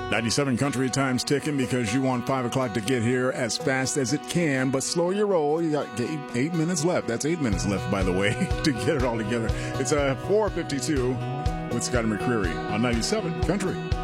97 Country time's ticking because you want 5 o'clock to get here as fast as it can, but slow your roll. You got 8 minutes left. That's 8 minutes left, by the way, to get it all together. It's 4:52 with Scott McCreery on 97 Country.